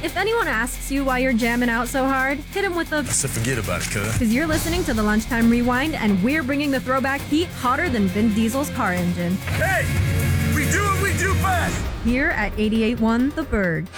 If anyone asks you why you're jamming out so hard, hit them with a... So forget about it, cuz. Because you're listening to the Lunchtime Rewind, and we're bringing the throwback heat hotter than Vin Diesel's car engine. Hey! We do what we do best! Here at 88.1 The Bird.